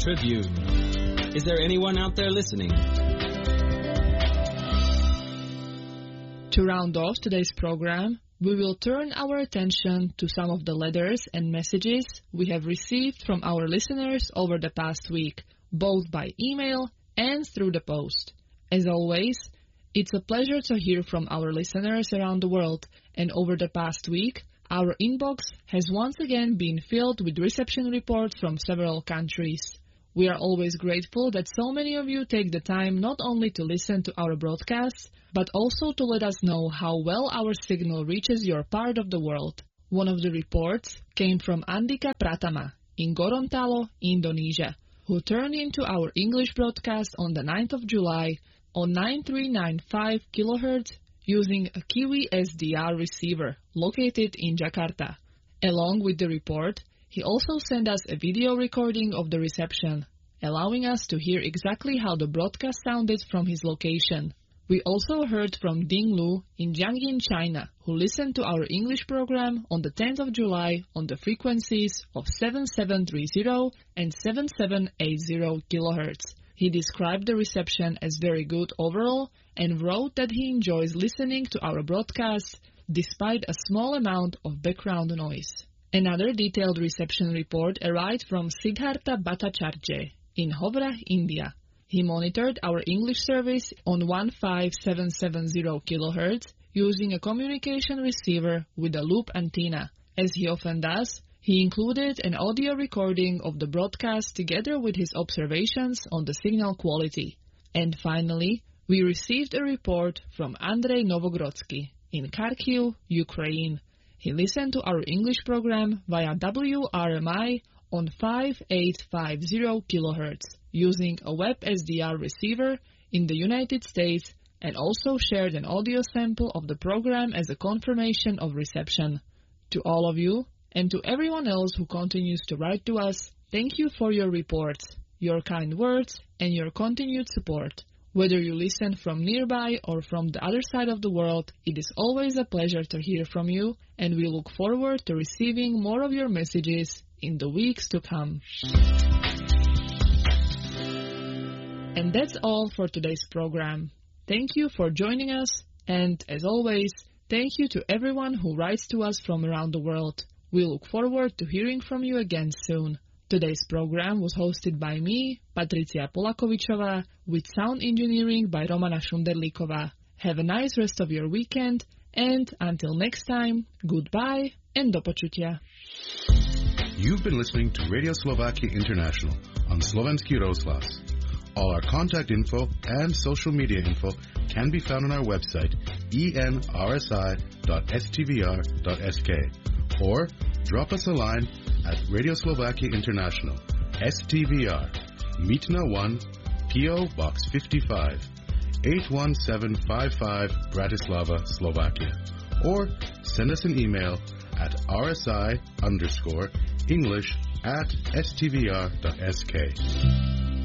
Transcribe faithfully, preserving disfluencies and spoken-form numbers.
Tribune. Is there anyone out there listening? To round off today's program, we will turn our attention to some of the letters and messages we have received from our listeners over the past week, both by email and through the post. As always, it's a pleasure to hear from our listeners around the world, and over the past week, our inbox has once again been filled with reception reports from several countries. We are always grateful that so many of you take the time not only to listen to our broadcasts, but also to let us know how well our signal reaches your part of the world. One of the reports came from Andika Pratama in Gorontalo, Indonesia, who turned into our English broadcast on the ninth of July on nine three nine five kilohertz using a Kiwi S D R receiver located in Jakarta. Along with the report, he also sent us a video recording of the reception, allowing us to hear exactly how the broadcast sounded from his location. We also heard from Ding Lu in Jiangyin, China, who listened to our English program on the tenth of July on the frequencies of seven seven three zero and seven seven eight zero kilohertz. He described the reception as very good overall and wrote that he enjoys listening to our broadcasts despite a small amount of background noise. Another detailed reception report arrived from Siddhartha Bhattacharya in Howrah, India. He monitored our English service on one five seven seven zero kilohertz using a communication receiver with a loop antenna. As he often does, he included an audio recording of the broadcast together with his observations on the signal quality. And finally, we received a report from Andrei Novogrodsky in Kharkiv, Ukraine. He listened to our English program via W R M I on five eight five zero kilohertz using a web S D R receiver in the United States, and also shared an audio sample of the program as a confirmation of reception. To all of you, and to everyone else who continues to write to us, thank you for your reports, your kind words, and your continued support. Whether you listen from nearby or from the other side of the world, it is always a pleasure to hear from you, and we look forward to receiving more of your messages in the weeks to come. And that's all for today's program. Thank you for joining us, and as always, thank you to everyone who writes to us from around the world. We look forward to hearing from you again soon. Today's program was hosted by me, Patricia Polakovičová, with sound engineering by Romana Šunderlíková. Have a nice rest of your weekend, and until next time, goodbye and do počutia. You've been listening to Radio Slovakia International on Slovenský rozhlas. All our contact info and social media info can be found on our website, e n r s i dot s t v r dot s k, or drop us a line at Radio Slovakia International, S T V R, Mítna one, P O Box fifty-five, eight one seven five five, Bratislava, Slovakia. Or send us an email at rsi underscore English at s t v r dot s k.